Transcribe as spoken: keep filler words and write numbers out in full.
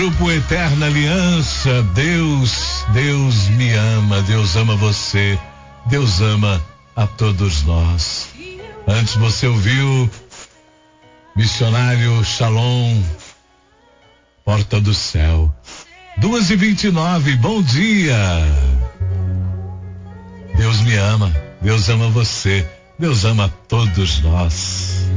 Grupo Eterna Aliança, Deus, Deus me ama, Deus ama você, Deus ama a todos nós. Antes você ouviu Missionário Shalom, Porta do Céu. duas e vinte e nove, bom dia. Deus me ama, Deus ama você, Deus ama todos nós.